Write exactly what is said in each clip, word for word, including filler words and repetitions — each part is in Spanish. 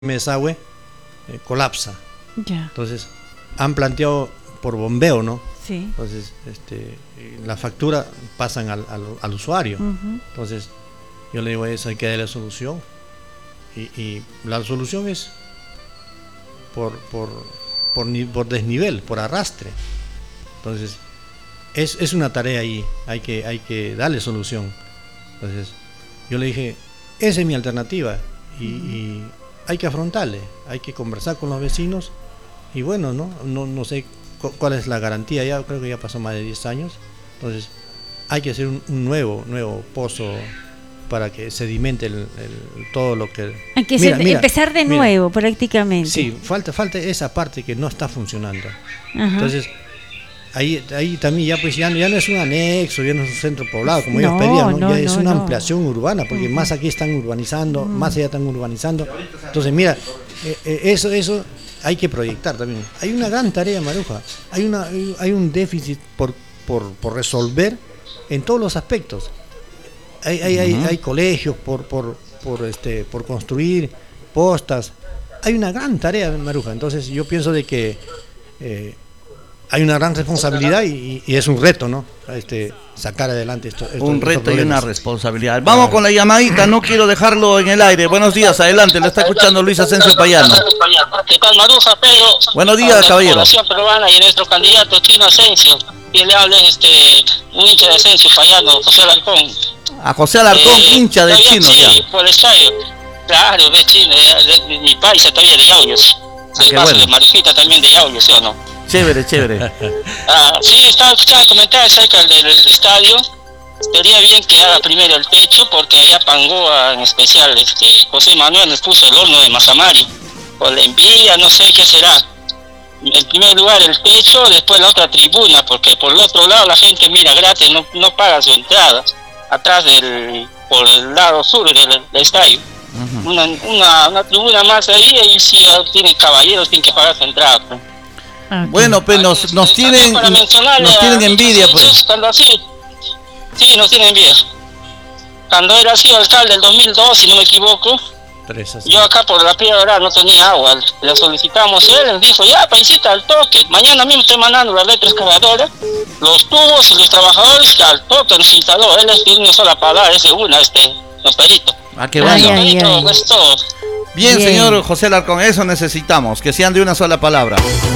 desagüe eh, colapsa. Ya. Entonces, han planteado por bombeo, ¿no? Sí. Entonces, este, la factura pasan al, al, al usuario. Uh-huh. Entonces, yo le digo a eso, hay que darle solución. Y, y la solución es por, por, por, ni, por desnivel, por arrastre. Entonces, es, es una tarea ahí, hay que, hay que darle solución. Entonces, yo le dije, esa es mi alternativa. Y, y hay que afrontarle, hay que conversar con los vecinos. Y bueno, no, no, no sé cu cuál es la garantía, ya creo que ya pasó más de diez años. Entonces, hay que hacer un, un nuevo, nuevo pozo para que sedimente el, el, todo lo que... Hay que mira, ser, mira, empezar de mira, nuevo, prácticamente. Sí, falta, falta esa parte que no está funcionando. Ajá. Entonces, ahí, ahí también ya pues ya, ya no es un anexo, ya no es un centro poblado, como no, ellos pedían, ¿no? no, Ya es no, una no. ampliación urbana, porque uh-huh. más aquí están urbanizando, uh-huh. más allá están urbanizando. Entonces, mira, eh, eh, eso, eso hay que proyectar también. Hay una gran tarea, Maruja, hay, una, hay un déficit por, por, por resolver en todos los aspectos. Hay, hay, uh-huh. hay, hay colegios por, por, por, este, por construir, postas. Hay una gran tarea, Maruja. Entonces yo pienso de que eh, hay una gran responsabilidad y, y es un reto, ¿no? Este, sacar adelante esto. esto un reto estos y una responsabilidad. Vamos con la llamadita, no quiero dejarlo en el aire. Buenos días, adelante, lo está escuchando Luis Asensio Payano. ¿Qué tal, Maruja, Pedro? Buenos días, caballero. La población peruana y nuestro candidato Chino Asensio. Y le habla este, un hincha de Asensio Payano, José Alarcón. A José Alarcón, eh, hincha de Chino, sí, ya. por el estadio. Claro, de Chino, de, de, de mi país todavía de Yauyos. Ah, qué bueno. De Marujita también de Yauyos, ¿sí o no? Chévere, chévere. Ah, sí, estaba escuchando comentarios acerca del, del estadio. Sería bien que haga primero el techo, porque allá Pangoa, en especial, este, José Manuel nos puso el horno de Mazamari. Por la envidia, no sé qué será. En primer lugar el techo, después la otra tribuna, porque por el otro lado la gente mira gratis, no, no paga su entrada. Atrás del, por el lado sur del, del estadio. Uh-huh. una, una, una tribuna más ahí, y si tienen caballeros, tienen que pagar su entrada. Pues. Okay. Bueno, pues nos, nos tienen nos tienen envidia, pues. Cuando así, sí, nos tienen envidia. Cuando era así alcalde del dos mil dos, si no me equivoco, yo acá por la piedra no tenía agua, le solicitamos, él nos dijo, ya, paisita, al toque, mañana mismo estoy mandando la letra excavadora, los tubos y los trabajadores que al toque nos instaló, él es de una sola palabra, es de una, este, los peritos. Ah, qué bueno. Ay, ay, ay. Es todo. Bien, Bien, señor José Alarcón, eso necesitamos, que sean de una sola palabra.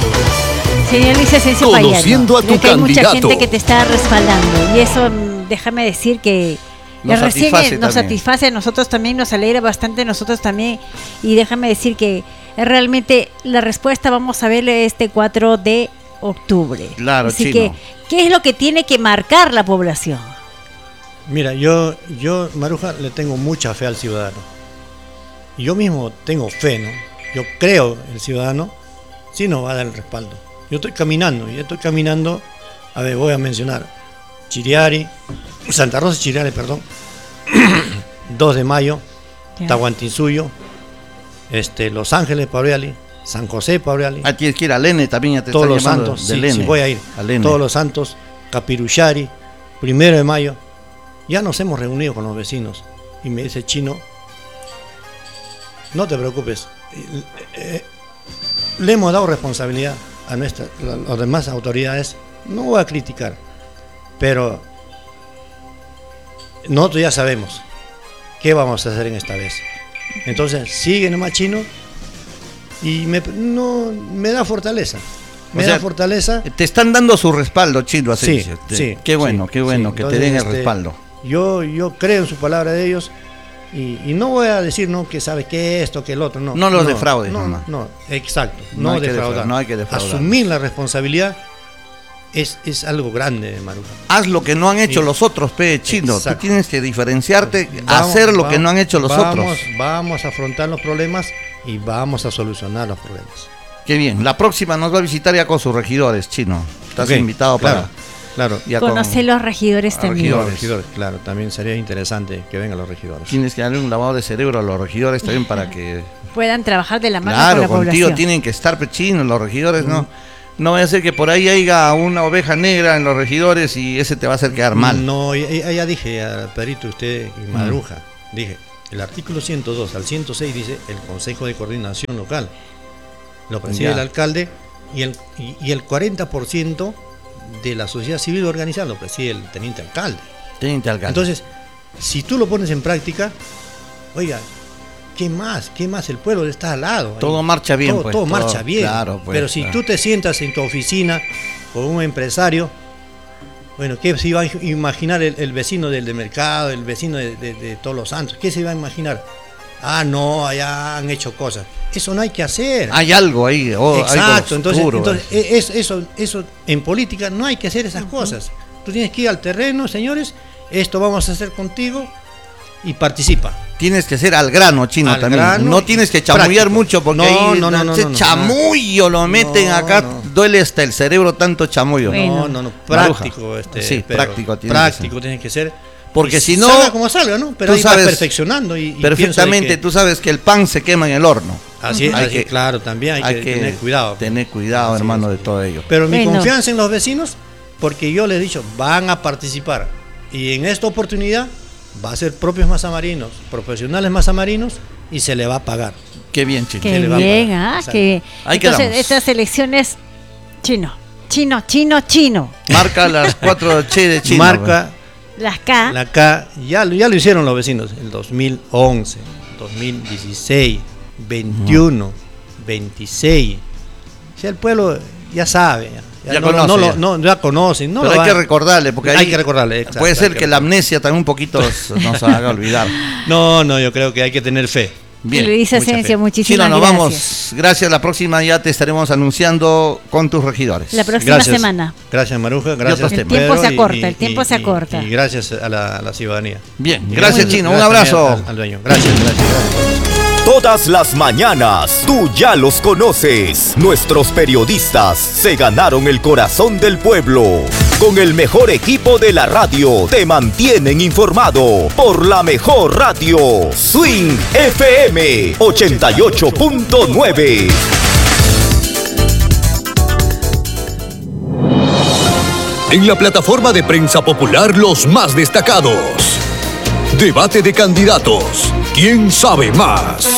Señor Luis Asensio Payano, Conociendo a tu creo que hay mucha candidato. gente que te está respaldando, y eso, déjame decir que nos recién satisface, nos también. satisface a nosotros también, nos alegra bastante a nosotros también, y déjame decir que realmente la respuesta vamos a verla este cuatro de octubre. Claro, así Chino. que, ¿qué es lo que tiene que marcar la población? Mira, yo, yo, Maruja, le tengo mucha fe al ciudadano. Yo mismo tengo fe, ¿no? Yo creo el ciudadano, sí nos va a dar el respaldo. Yo estoy caminando, y estoy caminando, a ver, voy a mencionar Chiriari, Santa Rosa Chiriari, perdón, dos de mayo, yeah. Tahuantinsuyo, este, Los Ángeles, Paureali, San José, Paureali. Ah, tienes que ir a Lene, también ya te Todos los llamando santos, de sí, Lene, sí, voy a ir. a Lene. Todos los santos, Capiruchari, primero de mayo. Ya nos hemos reunido con los vecinos y me dice Chino, no te preocupes, le hemos dado responsabilidad a nuestras, las demás autoridades, no voy a criticar, pero nosotros ya sabemos qué vamos a hacer en esta vez. Entonces sigue nomás Chino y me, no, me da fortaleza. Me o sea, da fortaleza. Te están dando su respaldo, Chino Asensio. Sí, sí, qué bueno, sí, qué bueno sí. que Entonces, te den el este, respaldo. Yo, yo creo en su palabra de ellos y, y no voy a decir no que sabes que esto, que el otro, no. No los no, defraudes, no, mamá. No, exacto, no, no, hay defraudar. defraudar, no hay que defraudar. Asumir la responsabilidad es, es algo grande, Maruja. Haz lo que no han hecho sí. los otros, pe, Chino. Exacto. Tú tienes que diferenciarte, vamos, hacer lo vamos, que no han hecho los vamos, otros. Vamos a afrontar los problemas y vamos a solucionar los problemas. Qué bien. La próxima nos va a visitar ya con sus regidores, Chino. Estás okay, invitado claro, para... Claro. Conocer con, los regidores también. Regidores. regidores, claro, también sería interesante que vengan los regidores. Tienes que darle un lavado de cerebro a los regidores también para que puedan trabajar de la mano claro, con la contigo población. Tienen que estar pechinos los regidores, mm. no. No vaya a ser que por ahí haya una oveja negra en los regidores y ese te va a hacer quedar mal. No, ya, ya dije a Pedrito, usted y Madruja, mm. dije, el artículo ciento dos al ciento seis dice el Consejo de Coordinación Local. Lo preside Ya. el alcalde y el, y, y el cuarenta por ciento de la sociedad civil organizada lo preside el teniente alcalde. Teniente alcalde. Entonces, si tú lo pones en práctica, oiga, ¿qué más? ¿Qué más? El pueblo está al lado. ahí. Todo marcha bien, Todo, pues, todo todo- marcha bien. claro, pues, Pero si claro. tú te sientas en tu oficina con un empresario, bueno, ¿qué se iba a imaginar el, el vecino del de mercado, el vecino de, de, de Todos los Santos? ¿Qué se iba a imaginar? Ah, no, allá han hecho cosas. Eso no hay que hacer. Hay algo ahí, oh, Exacto, algo entonces, oscuro, entonces eh. e- es- eso, eso en política no hay que hacer esas cosas. Tú tienes que ir al terreno, señores, esto vamos a hacer contigo y participa. Tienes que ser al grano, Chino, Al también. grano No tienes que chamullar práctico. mucho porque No, ahí no, no, no, ese no, no, chamullo lo meten No, acá, no. duele hasta el cerebro tanto chamullo. Bueno. No, no, no, Maruja. práctico, este, Sí, pero práctico tiene que práctico tiene que ser. Porque Y si no, salga como salga, ¿no? Pero tú ahí va sabes perfeccionando y, y perfectamente, pienso de tú sabes que el pan se quema en el horno. que, así, Hay así, que- claro, también hay, que, tener cuidado. Tener cuidado, Así hermano, es. de todo ello. Pero mi Bueno. confianza en los vecinos, porque yo les he dicho, van a participar. Y en esta oportunidad va a ser propios mazamarinos, profesionales mazamarinos, y se le va a pagar. Qué bien, Chino. Se Qué le va a bien, pagar. ah, Exacto. que Ahí entonces quedamos. estas elecciones chino, chino, chino, chino. Marca las cuatro che de Chino. Marca Las K. la K, ya, lo- ya lo hicieron los vecinos, el dos mil once, dos mil dieciséis, veintiuno, veintiséis. O sea, el pueblo ya sabe. Ya, Ya no, conoce, no, lo- ya. no, ya conocen. No Pero lo hay que va- recordarle, porque Hay ahí que recordarle, exacto, puede hay ser que que la recordarle. amnesia también un poquito nos, nos haga olvidar. No, no, yo creo que hay que tener fe. Bien. Luis mucha Asensio, fe. muchísimas Chino, nos gracias. vamos. Gracias. La próxima ya te estaremos anunciando con tus regidores. La próxima Gracias. semana. Gracias, Maruja. Gracias, otros temas. El tiempo Pedro, se y- acorta, y- el tiempo y- se y- acorta. Y gracias a la, a la ciudadanía. Bien. Y Gracias, Chino. Un gracias abrazo. Al, al dueño. Gracias, gracias, gracias. Todas las mañanas, tú ya los conoces. Nuestros periodistas se ganaron el corazón del pueblo. Con el mejor equipo de la radio, te mantienen informado por la mejor radio. Swing F M ochenta y ocho punto nueve. En la plataforma de prensa popular, los más destacados. Debate de candidatos. ¿Quién sabe más?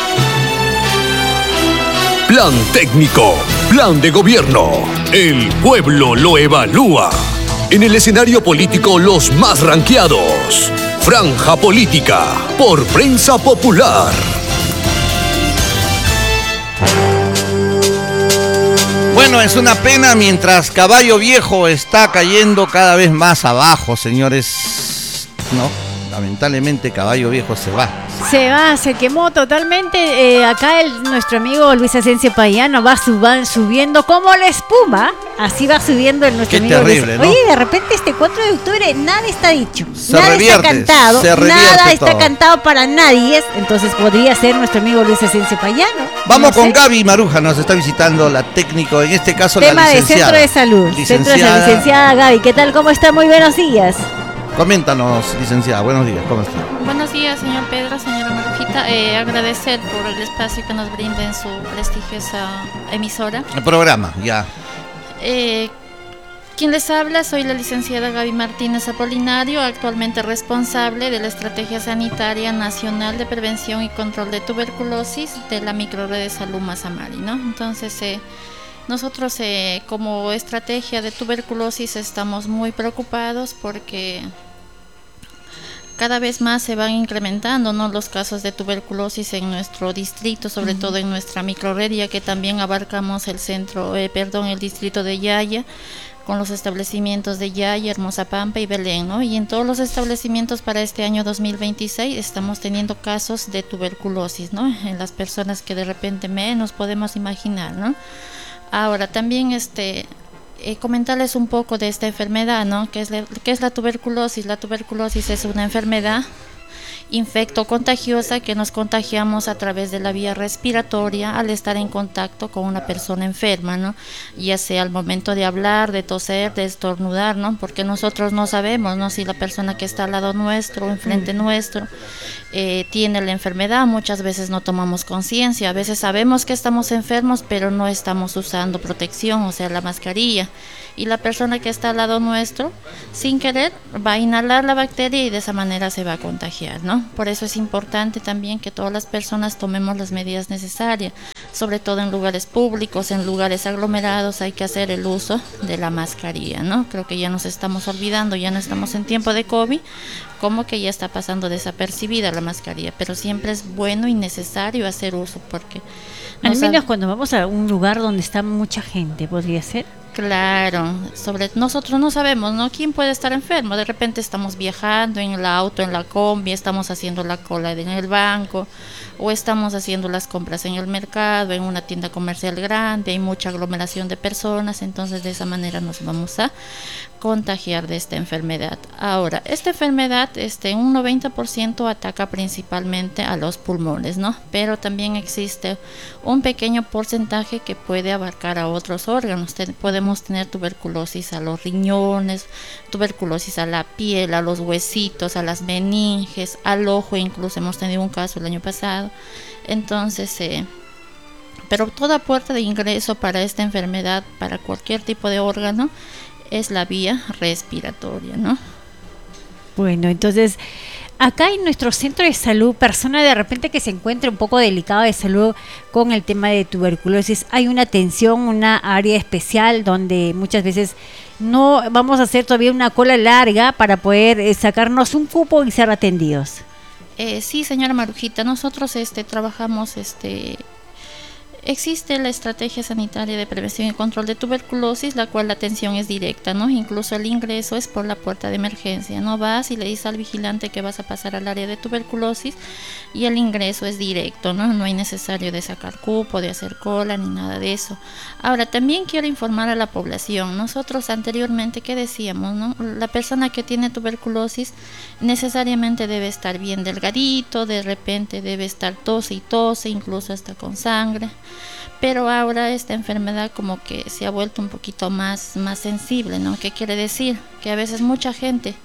Plan técnico. Plan de gobierno. El pueblo lo evalúa. En el escenario político, los más ranqueados. Franja política. Por prensa popular. Bueno, es una pena mientras Caballo Viejo está cayendo cada vez más abajo, señores. No, lamentablemente Caballo Viejo se va. Se va, se quemó totalmente. Eh, acá el, nuestro amigo Luis Asensio Payano va, sub- va subiendo como la espuma. Así va subiendo el nuestro Qué amigo terrible, Luis. ¿no? Oye, de repente este cuatro de octubre nada está dicho. Se nada revierte, está cantado. se revierte Nada está todo. cantado para nadie. Entonces podría ser nuestro amigo Luis Asensio Payano. Vamos No con sé. Gaby Maruja, nos está visitando la técnico, en este caso Tema la de licenciada. Centro de Salud. Centro de Salud. Licenciada, Licenciada Gaby, ¿qué tal? ¿Cómo está? Muy buenos días. coméntanos, licenciada, buenos días, ¿cómo está? Buenos días, señor Pedro, señora Marujita. Eh, agradecer por el espacio que nos brinda en su prestigiosa emisora. El programa, ya. Eh, quien les habla, soy la licenciada Gaby Martínez Apolinario, actualmente responsable de la Estrategia Sanitaria Nacional de Prevención y Control de Tuberculosis de la Microred de Salud Mazamari, ¿no? Entonces, eh, nosotros eh, como estrategia de tuberculosis estamos muy preocupados porque cada vez más se van incrementando, ¿no?, los casos de tuberculosis en nuestro distrito, sobre uh-huh. todo en nuestra microred, ya que también abarcamos el centro, eh, perdón, el distrito de Yaya, con los establecimientos de Yaya, Hermosapampa y Belén, ¿no? Y en todos los establecimientos para este año dos mil veintiséis estamos teniendo casos de tuberculosis, ¿no?, en las personas que de repente menos podemos imaginar, ¿no? Ahora, también este... Eh, comentarles un poco de esta enfermedad, ¿no? ¿Qué es, la, ¿Qué es la tuberculosis? La tuberculosis es una enfermedad infecto-contagiosa que nos contagiamos a través de la vía respiratoria al estar en contacto con una persona enferma, ¿no? Ya sea al momento de hablar, de toser, de estornudar, ¿no? Porque nosotros no sabemos, ¿no?, si la persona que está al lado nuestro, enfrente nuestro, eh, tiene la enfermedad. Muchas veces no tomamos conciencia, a veces sabemos que estamos enfermos, pero no estamos usando protección, o sea, la mascarilla. Y la persona que está al lado nuestro, sin querer, va a inhalar la bacteria y de esa manera se va a contagiar, ¿no? ¿no? Por eso es importante también que todas las personas tomemos las medidas necesarias, sobre todo en lugares públicos, en lugares aglomerados, hay que hacer el uso de la mascarilla, ¿no? Creo que ya nos estamos olvidando, ya no estamos en tiempo de COVID, como que ya está pasando desapercibida la mascarilla, pero siempre es bueno y necesario hacer uso, porque al menos cuando vamos a un lugar donde está mucha gente, podría ser. Claro, sobre nosotros no sabemos, ¿no? ¿Quién puede estar enfermo? De repente estamos viajando en el auto, en la combi, estamos haciendo la cola en el banco, o estamos haciendo las compras en el mercado, en una tienda comercial grande, hay mucha aglomeración de personas, entonces de esa manera nos vamos a contagiar de esta enfermedad. Ahora, esta enfermedad, este, un noventa por ciento ataca principalmente a los pulmones, ¿no? Pero también existe un pequeño porcentaje que puede abarcar a otros órganos. Te, podemos tener tuberculosis a los riñones, tuberculosis a la piel, a los huesitos, a las meninges, al ojo, incluso hemos tenido un caso el año pasado. Entonces, eh, pero toda puerta de ingreso para esta enfermedad, para cualquier tipo de órgano, es la vía respiratoria, ¿no? Bueno, entonces, acá en nuestro centro de salud, persona de repente que se encuentre un poco delicada de salud con el tema de tuberculosis, hay una atención, una área especial donde muchas veces no vamos a hacer todavía una cola larga para poder eh, sacarnos un cupo y ser atendidos. Eh, sí, señora Marujita, nosotros este trabajamos este existe la estrategia sanitaria de prevención y control de tuberculosis, la cual la atención es directa, ¿no? Incluso el ingreso es por la puerta de emergencia, no vas y le dices al vigilante que vas a pasar al área de tuberculosis y el ingreso es directo, ¿no? No hay necesario de sacar cupo, de hacer cola ni nada de eso. Ahora, también quiero informar a la población, nosotros anteriormente, ¿qué decíamos, no? La persona que tiene tuberculosis necesariamente debe estar bien delgadito, de repente debe estar tose y tose, incluso hasta con sangre. Pero ahora esta enfermedad como que se ha vuelto un poquito más, más sensible, ¿no? ¿Qué quiere decir? Que a veces mucha gente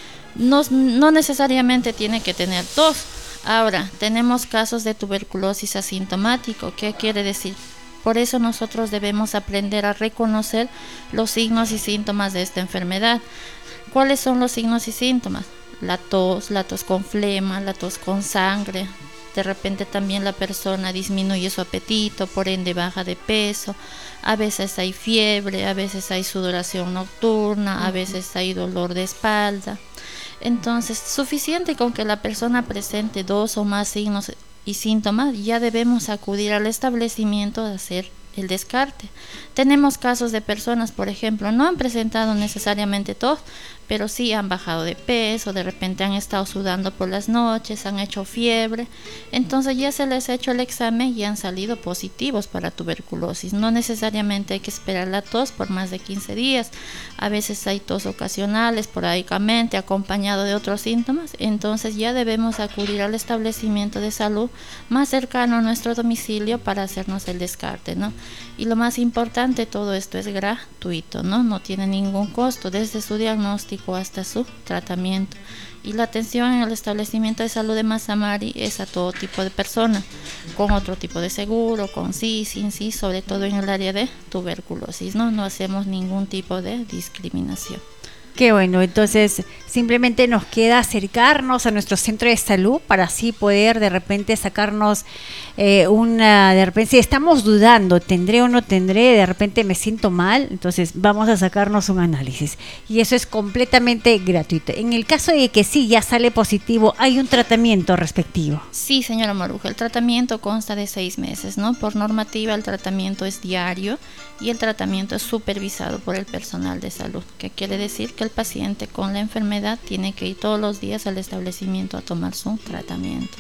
no, no necesariamente tiene que tener tos. Ahora, tenemos casos de tuberculosis asintomático. ¿Qué quiere decir? Por eso nosotros debemos aprender a reconocer los signos y síntomas de esta enfermedad. ¿Cuáles son los signos y síntomas? La tos, la tos con flema, la tos con sangre. De repente también la persona disminuye su apetito, por ende baja de peso. A veces hay fiebre, a veces hay sudoración nocturna, a veces hay dolor de espalda. Entonces, suficiente con que la persona presente dos o más signos y síntomas, ya debemos acudir al establecimiento a hacer el descarte. Tenemos casos de personas, por ejemplo, no han presentado necesariamente tos, pero sí han bajado de peso, de repente han estado sudando por las noches, han hecho fiebre, entonces ya se les ha hecho el examen y han salido positivos para tuberculosis. No necesariamente hay que esperar la tos por más de quince días, a veces hay tos ocasionales, esporádicamente, acompañado de otros síntomas, entonces ya debemos acudir al establecimiento de salud más cercano a nuestro domicilio para hacernos el descarte, ¿no? Y lo más importante, todo esto es gratuito, ¿no? No tiene ningún costo, desde su diagnóstico hasta su tratamiento. Y la atención en el establecimiento de salud de Mazamari es a todo tipo de personas, con otro tipo de seguro, con sí, sin sí, sobre todo en el área de tuberculosis, ¿no? No hacemos ningún tipo de discriminación. Qué bueno, entonces simplemente nos queda acercarnos a nuestro centro de salud para así poder de repente sacarnos eh, una, de repente si estamos dudando, tendré o no tendré, de repente me siento mal, entonces vamos a sacarnos un análisis y eso es completamente gratuito. En el caso de que sí ya sale positivo, hay un tratamiento respectivo. Sí, señora Maruja, el tratamiento consta de seis meses, ¿no? Por normativa el tratamiento es diario y el tratamiento es supervisado por el personal de salud, que quiere decir que el paciente con la enfermedad tiene que ir todos los días al establecimiento a tomar su tratamiento.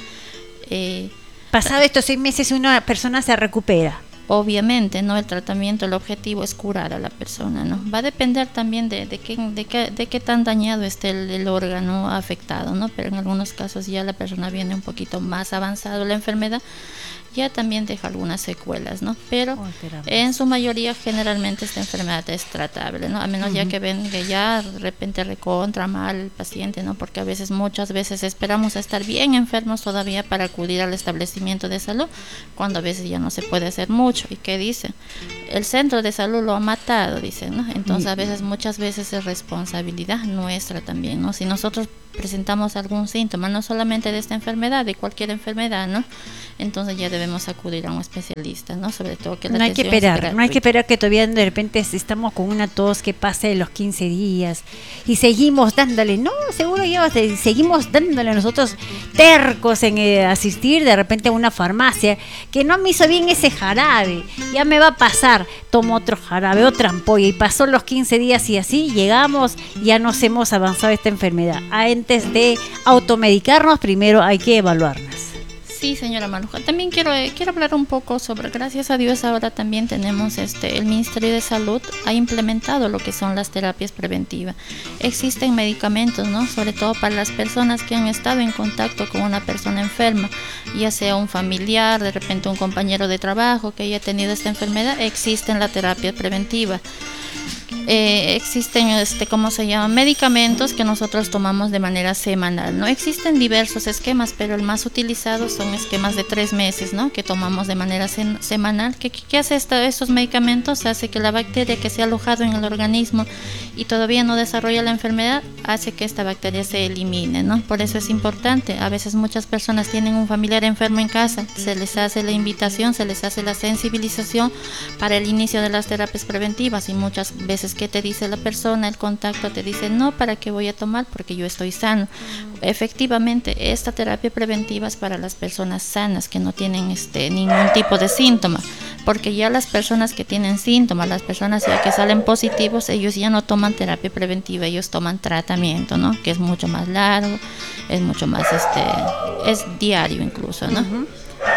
Eh, Pasado estos seis meses una persona se recupera. Obviamente, ¿no? El tratamiento, el objetivo es curar a la persona, ¿no? Va a depender también de, de, qué, de, qué, de qué tan dañado esté el, el órgano afectado, ¿no? Pero en algunos casos ya la persona viene un poquito más avanzado la enfermedad, ya también deja algunas secuelas, ¿no? Pero oh, en su mayoría generalmente esta enfermedad es tratable, ¿no? A menos uh-huh. ya que ven que ya de repente recontra mal el paciente, ¿no? Porque a veces, muchas veces esperamos a estar bien enfermos todavía para acudir al establecimiento de salud, cuando a veces ya no se puede hacer mucho. ¿Y qué dicen? el centro de salud lo ha matado, dicen, ¿no? Entonces a veces, muchas veces es responsabilidad nuestra también, ¿no? Si nosotros presentamos algún síntoma, no solamente de esta enfermedad, de cualquier enfermedad, ¿no? Entonces ya debemos acudir a un especialista, ¿no? Sobre todo que la no hay que esperar, no hay que esperar que todavía de repente estamos con una tos que pase los quince días y seguimos dándole, no, seguro ya seguimos dándole nosotros tercos en eh, asistir de repente a una farmacia que no me hizo bien ese jarabe, ya me va a pasar, tomo otro jarabe, otra ampolla y pasó los quince días y así llegamos, ya nos hemos avanzado esta enfermedad. Antes de automedicarnos, primero hay que evaluarnos. Sí, señora Maruja. También quiero eh, quiero hablar un poco sobre, gracias a Dios ahora también tenemos este el Ministerio de Salud ha implementado lo que son las terapias preventivas. Existen medicamentos, ¿no? Sobre todo para las personas que han estado en contacto con una persona enferma, ya sea un familiar, de repente un compañero de trabajo que haya tenido esta enfermedad, existen la terapia preventiva. Eh, existen, este, ¿cómo se llama? Medicamentos que nosotros tomamos de manera semanal, ¿no? Existen diversos esquemas, pero el más utilizado son esquemas de tres meses, ¿no? Que tomamos de manera se- semanal. ¿Qué, qué hace esta, estos medicamentos? Hace que la bacteria que se ha alojado en el organismo y todavía no desarrolla la enfermedad, hace que esta bacteria se elimine, ¿no? Por eso es importante. A veces muchas personas tienen un familiar enfermo en casa, se les hace la invitación, se les hace la sensibilización para el inicio de las terapias preventivas y muchas veces que te dice la persona, el contacto te dice, no, ¿para qué voy a tomar? Porque yo estoy sano. Efectivamente, esta terapia preventiva es para las personas sanas que no tienen este ningún tipo de síntoma, porque ya las personas que tienen síntomas, las personas ya que salen positivos, ellos ya no toman terapia preventiva, ellos toman tratamiento, ¿no? Que es mucho más largo, es mucho más, este, es diario incluso, ¿no? Uh-huh.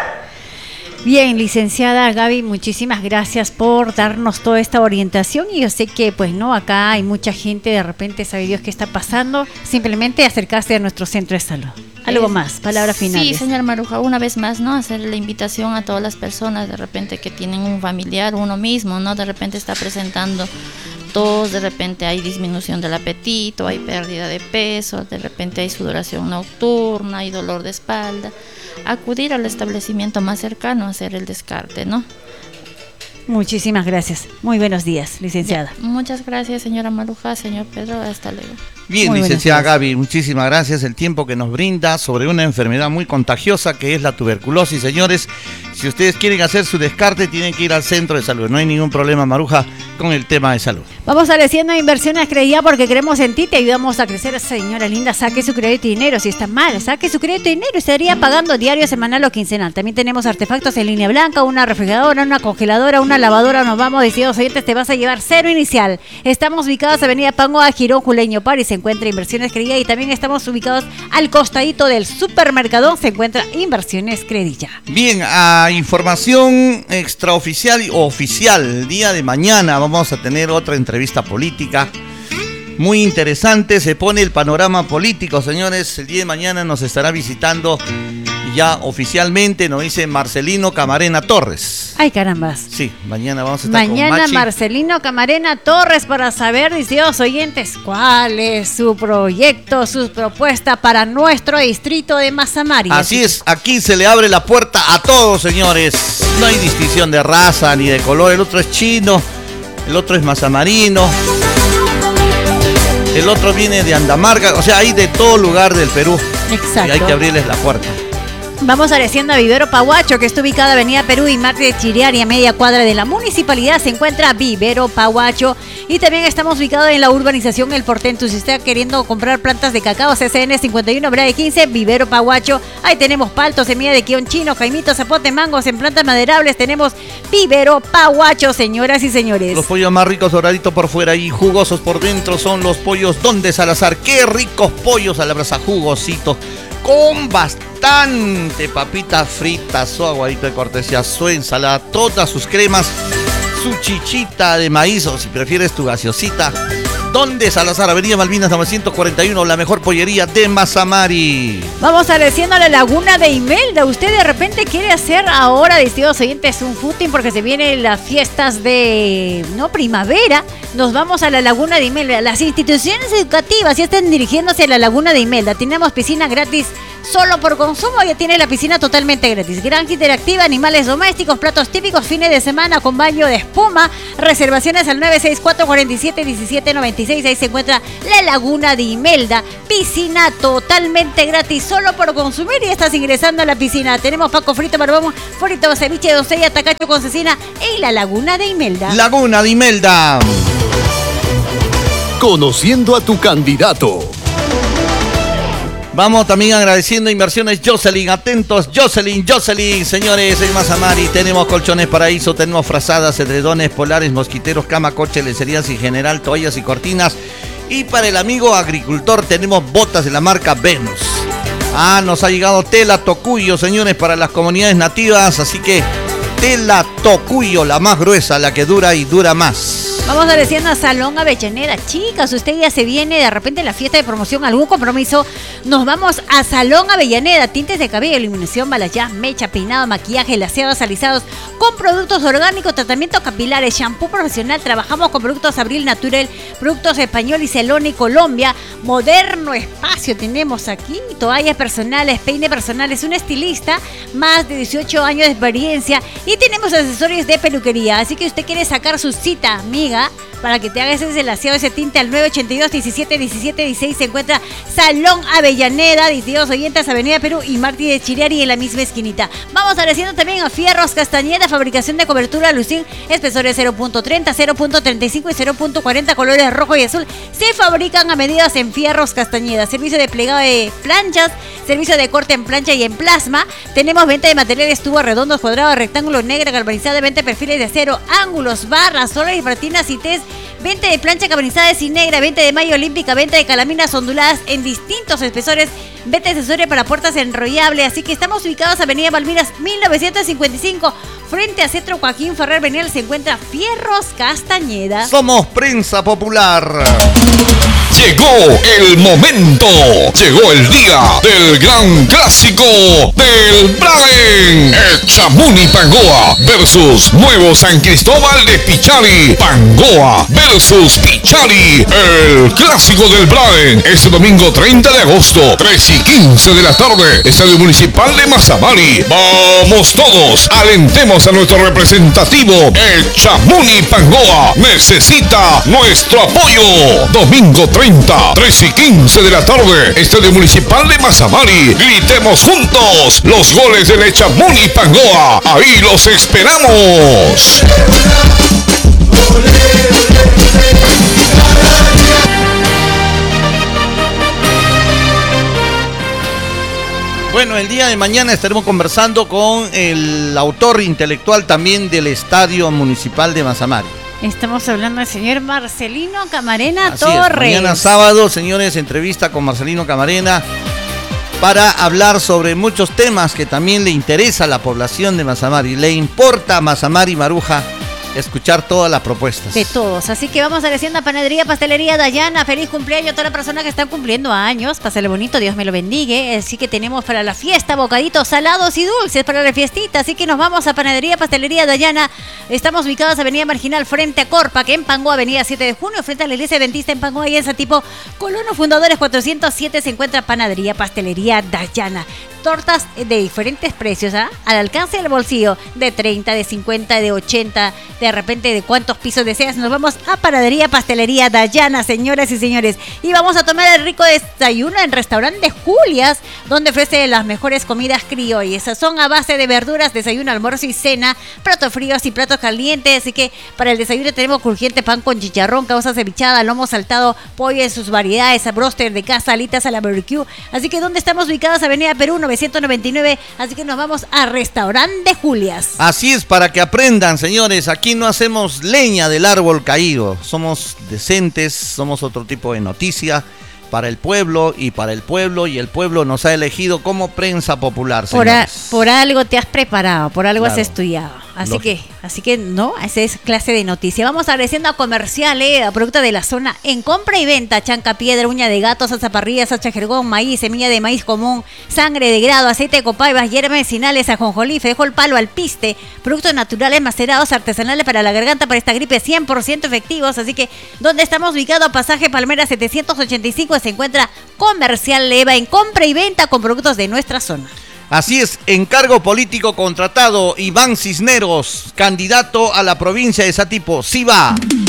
Bien, licenciada Gaby, muchísimas gracias por darnos toda esta orientación y yo sé que pues no, acá hay mucha gente, de repente sabe Dios qué está pasando, simplemente acercarse a nuestro centro de salud. Algo es, más, palabras finales. Sí, señor Maruja, una vez más, ¿no? Hacer la invitación a todas las personas de repente que tienen un familiar, uno mismo, ¿no? De repente está presentando tos, de repente hay disminución del apetito, hay pérdida de peso, de repente hay sudoración nocturna, hay dolor de espalda. Acudir al establecimiento más cercano a hacer el descarte, ¿no? Muchísimas gracias. Muy buenos días, licenciada. Ya, muchas gracias, señora Maruja, señor Pedro, hasta luego. Bien, muy licenciada Gaby, muchísimas gracias. El tiempo que nos brinda sobre una enfermedad muy contagiosa que es la tuberculosis. Señores, si ustedes quieren hacer su descarte, tienen que ir al centro de salud. No hay ningún problema, Maruja, con el tema de salud. Vamos agradeciendo a Inversiones Credit porque creemos en ti, te ayudamos a crecer. Señora linda, saque su crédito y dinero. Si está mal, saque su crédito y dinero y estaría pagando diario, semanal o quincenal. También tenemos artefactos en línea blanca, una refrigeradora, una congeladora, una lavadora. Nos vamos, decididos oyentes, te vas a llevar cero inicial. Estamos ubicados en Avenida Pangoa, Girón, Juleño, París. Se encuentra Inversiones Credit y también estamos ubicados al costadito del supermercado. Se encuentra Inversiones Credit. Bien, a información extraoficial o oficial, el día de mañana vamos a tener otra entrevista política muy interesante. Se pone el panorama político, señores. El día de mañana nos estará visitando ya oficialmente, nos dice Marcelino Camarena Torres. Ay, carambas. Sí, mañana vamos a estar mañana con Machi. Marcelino Camarena Torres para saber, distintos oyentes, cuál es su proyecto, su propuesta para nuestro distrito de Mazamari. Así es, aquí se le abre la puerta a todos, señores. No hay distinción de raza ni de color. El otro es chino, el otro es mazamarino, el otro viene de Andamarca, o sea, hay de todo lugar del Perú. Exacto. Y hay que abrirles la puerta. Vamos agradeciendo a Vivero Pahuacho, que está ubicada en Avenida Perú y Marte de Chiriari, a media cuadra de la municipalidad. Se encuentra Vivero Pahuacho. Y también estamos ubicados en la urbanización El Portento. Si está queriendo comprar plantas de cacao, C C N cincuenta y uno, Brave quince, Vivero Pahuacho. Ahí tenemos paltos, semilla de quión chino, jaimito, zapote, mangos en plantas maderables. Tenemos Vivero Pahuacho, señoras y señores. Los pollos más ricos, doraditos por fuera y jugosos por dentro, son los pollos Donde Salazar. Qué ricos pollos a la brasa, jugositos, con bastante papitas fritas, su aguadito de cortesía, su ensalada, todas sus cremas, su chichita de maíz o si prefieres tu gaseosita. Donde Salazar, Avenida Malvinas novecientos cuarenta y uno, la mejor pollería de Mazamari. Vamos agradeciendo a la Laguna de Imelda. Usted de repente quiere hacer ahora, distintos oyentes, un footing porque se vienen las fiestas de no primavera. Nos vamos a la Laguna de Imelda. Las instituciones educativas ya están dirigiéndose a la Laguna de Imelda. Tenemos piscina gratis solo por consumo ya tiene la piscina totalmente gratis. Granja interactiva, animales domésticos, platos típicos, fines de semana con baño de espuma. Reservaciones al nueve seis cuatro, cuatro siete, uno siete nueve seis. Ahí se encuentra la Laguna de Imelda. Piscina totalmente gratis, solo por consumir y estás ingresando a la piscina. Tenemos paco frito, barbón, frito, ceviche, doncella, tacacho con cecina y la Laguna de Imelda. Laguna de Imelda. Conociendo a tu candidato. Vamos también agradeciendo Inversiones Jocelyn. Atentos, Jocelyn, Jocelyn, señores, en Mazamari tenemos colchones Paraíso, tenemos frazadas, edredones, polares, mosquiteros, cama, coche, lencerías y general, toallas y cortinas. Y para el amigo agricultor tenemos botas de la marca Venus. Ah, nos ha llegado tela Tocuyo, señores, para las comunidades nativas, así que tela Tocuyo, la más gruesa, la que dura y dura más. Vamos agradeciendo a Salón Avellaneda. Chicas, usted ya se viene de repente en la fiesta de promoción, algún compromiso. Nos vamos a Salón Avellaneda. Tintes de cabello, iluminación, balayage, mecha, peinado, maquillaje, laseados, alisados, con productos orgánicos, tratamientos capilares, shampoo profesional. Trabajamos con productos Abril Natural, productos Español y Celón y Colombia. Moderno espacio tenemos aquí. Toallas personales, peine personales, un estilista, más de dieciocho años de experiencia. Y tenemos accesorios de peluquería. Así que usted quiere sacar su cita, amiga, para que te hagas ese laseado, ese tinte al nueve ochenta y dos, diecisiete, diecisiete, dieciséis. Se encuentra Salón Avellaneda, dieciocho oyentes, Avenida Perú y Martí de Chiriari en la misma esquinita. Vamos agradeciendo también a Fierros Castañeda, fabricación de cobertura Lucín, espesores cero punto treinta, cero punto treinta y cinco y cero punto cuarenta, colores rojo y azul. Se fabrican a medidas en Fierros Castañeda. Servicio de plegado de planchas, servicio de corte en plancha y en plasma. Tenemos venta de materiales, tubos redondos, cuadrados, rectángulos, negra, galvanizada, venta de perfiles de acero, ángulos, barras, solares, pratinas y test. Venta de plancha carbonizada y negra, venta de malla olímpica, venta de calaminas onduladas en distintos espesores, venta de accesorios para puertas enrollables. Así que estamos ubicados en Avenida Malvinas mil novecientos cincuenta y cinco, frente a Centro Joaquín Ferrer Benial. Se encuentra Fierros Castañeda. Somos Prensa Popular. Llegó el momento, llegó el día del gran clásico del Braen. Examuni Pangoa versus Nuevo San Cristóbal de Pichari. Pangoa versus Pichari, el clásico del Braen. Este domingo treinta de agosto, tres y quince de la tarde, Estadio Municipal de Mazamari. Vamos todos, alentemos a nuestro representativo. Examuni Pangoa necesita nuestro apoyo. Domingo treinta, tres y quince de la tarde, Estadio Municipal de Mazamari. Gritemos juntos los goles del Examuni Pangoa. Ahí los esperamos. Bueno, el día de mañana estaremos conversando con el autor intelectual también del Estadio Municipal de Mazamari. Estamos hablando del señor Marcelino Camarena Así Torres. Es, mañana sábado, señores, entrevista con Marcelino Camarena para hablar sobre muchos temas que también le interesa a la población de Mazamari. Le importa a Mazamari Maruja escuchar todas las propuestas. De todos. Así que vamos agradeciendo a Panadería, Pastelería Dayana. Feliz cumpleaños a todas las personas que están cumpliendo años. Pásale bonito, Dios me lo bendiga. Así que tenemos para la fiesta bocaditos salados y dulces para la fiestita. Así que nos vamos a Panadería, Pastelería Dayana. Estamos ubicados en Avenida Marginal frente a Corpa, que en Pangoa, Avenida siete de junio, frente a la Iglesia Adventista en Pangoa y en Satipo. Colono Fundadores cuatrocientos siete se encuentra Panadería, Pastelería Dayana. Tortas de diferentes precios, ¿ah? Al alcance del bolsillo, de treinta, de cincuenta, de ochenta, de repente de cuántos pisos deseas. Nos vamos a Panadería, Pastelería Dayana, señoras y señores. Y vamos a tomar el rico desayuno en Restaurante Julias, donde ofrece las mejores comidas criollas. Son a base de verduras, desayuno, almuerzo y cena, platos fríos y platos calientes. Así que para el desayuno tenemos crujiente pan con chicharrón, causa cevichada, lomo saltado, pollo en sus variedades, broster de casa, alitas a la barbecue. Así que ¿dónde estamos ubicados? Avenida Perú novecientos noventa y nueve. Así que nos vamos a Restaurante Julias. Así es, para que aprendan, señores. Aquí no hacemos leña del árbol caído. Somos decentes, somos otro tipo de noticia para el pueblo y para el pueblo, y el pueblo nos ha elegido como Prensa Popular, Por, a, señores. por algo te has preparado, por algo Claro. has estudiado. Así Lógico. que, así que no, esa es clase de noticia. Vamos agradeciendo a Comercial, eh, a producto de la zona en compra y venta: chanca piedra, uña de gato, salsa parrilla, salsa jergón, maíz, semilla de maíz común, sangre de grado, aceite de copaibas, hierbas medicinales, ajonjolí, el palo, alpiste, productos naturales macerados artesanales para la garganta, para esta gripe, cien por ciento efectivos. Así que, ¿dónde estamos ubicados? Pasaje Palmera setecientos ochenta y cinco, se encuentra Comercial Leva en compra y venta con productos de nuestra zona. Así es, encargo político contratado, Iván Cisneros, candidato a la provincia de Satipo. Sí va.